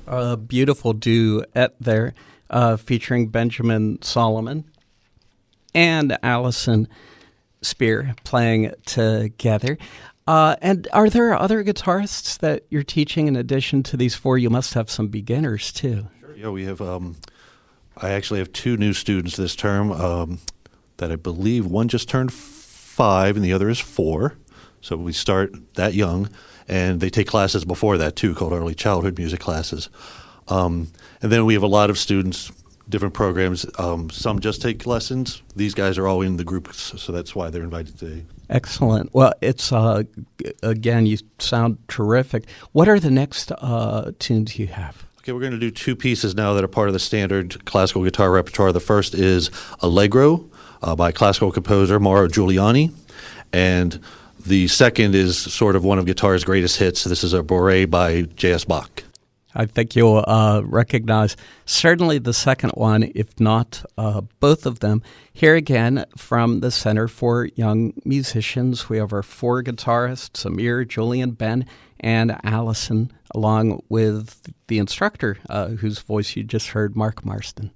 A beautiful duet there featuring Benjamin Solomon and Allison Spear playing together. And are there other guitarists that you're teaching in addition to these four? You must have some beginners, too. Sure. Yeah, we have. I actually have two new students this term that I believe one just turned 5 and the other is 4. So we start that young. And they take classes before that, too, called early childhood music classes. And then we have a lot of students, different programs. Some just take lessons. These guys are all in the groups, so that's why they're invited today. Excellent. Well, it's, again, you sound terrific. What are the next tunes you have? Okay, we're going to do 2 pieces now that are part of the standard classical guitar repertoire. The first is Allegro by classical composer Mauro Giuliani. And the second is sort of one of guitar's greatest hits. This is a Bourrée by J.S. Bach. I think you'll recognize certainly the second one, if not both of them. Here again from the Center for Young Musicians, we have our 4 guitarists, Amir, Julian, Ben, and Allison, along with the instructor, whose voice you just heard, Mark Marston.